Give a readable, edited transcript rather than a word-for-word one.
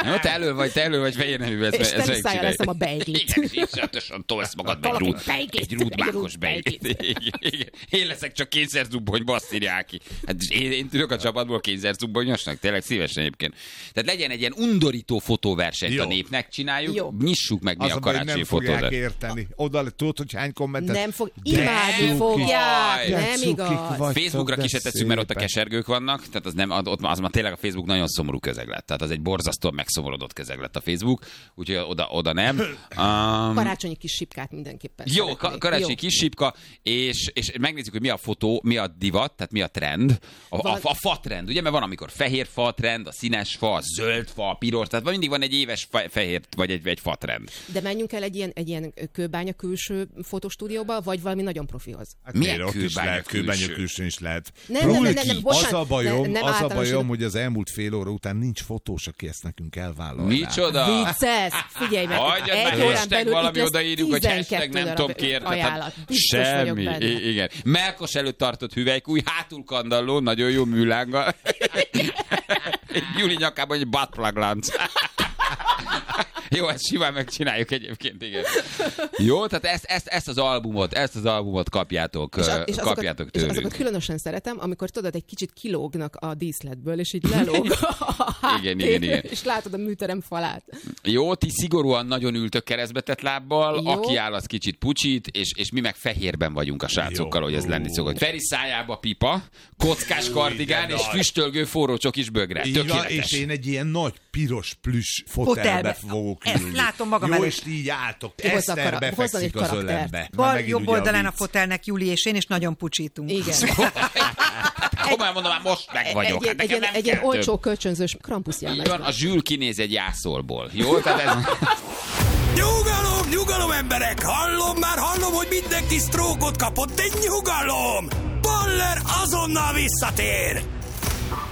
Te elől vagy fehér nemű, és te szájjal leszem a beiglit. Igen, és iszonyatosan tolsz magadba egy rúdmákos beiglit. Én leszek csak kényszerzubbonyba, azt írják ki. Hát én tudok a csapatból kényszerzubbonyosnak, tényleg szívesen egyébként. Tehát legyen egy ilyen undorító fotóversenyt a népnek, csináljuk, nyissuk meg mi a karácsonyi fotódat. Nem fogják érteni. Oda tudod, hogy hány kommentet. Nem fog, imádni fogják, nem igaz. Facebookra ki se tesszük, mert ott a kesergők vannak, tehát az nem, az már tényleg a Facebook nagyon szomorú közeg lett. Tehát az egy borzasztóan megszomorodott közeg lett a Facebook, úgyhogy oda nem. Karácsonyi kis sipkát mindenképpen. Jó, karácsonyi kis sipka, és megnézzük, hogy mi a fotó, mi a divat, tehát mi a trend. A fa trend, ugye, mert van, amikor fehér fa trend, a színes fa, a zöld fa, a piros, tehát mindig van egy éves fehér, vagy egy fa trend. De menjünk el egy ilyen kőbánya külső fotostúdióba, vagy valami nagyon profihoz. Hát milyen kőbánya külső is lehet. Nem, az a bajom, hogy az elmúlt fél óra után nincs fotós, aki ezt nekünk elvállalná. Micsoda? Vicces! Figyelj meg, egy órán belül valami odaírjuk, hogy hashtag nem tudom kért. Ajánlat. Semmi. Igen. Melkos előtt tartott hüvelykúj, hátul kandalló, nagyon jó műlánggal. Júli nyakában egy buttplug lánc. Jó, ezt simán megcsináljuk egyébként, igen. Jó, tehát ezt az albumot kapjátok tőlünk. És azokat különösen szeretem, amikor tudod, egy kicsit kilógnak a díszletből, és így lelóg a háttér, igen. És látod a műterem falát. Jó, ti szigorúan nagyon ültök keresztbetett lábbal, jó. Aki áll, az kicsit pucsít, és mi meg fehérben vagyunk a srácokkal, hogy ez lenni szokott. Feri szájába pipa, kockás kardigán, és füstölgő forró csokis bögre. Tökéletes. És én egy ilyen nagy piros plüss fotelbe fogok ülni. Ezt látom magam jó, előtt. és így álltok. Eszter befekszik az ölembe. Bal jobb oldalán a fotelnek Júli és én, és nagyon pucsítunk. Igen. Komolyan mondom, már most meg vagyok. Egy ilyen olcsó kölcsönzős krampuszjelmez. A Zsül kinéz egy jászolból. Jó? Tehát ez... Nyugalom emberek! Hallom, hogy mindenki sztrókot kapott, de nyugalom! Baller azonnal visszatér!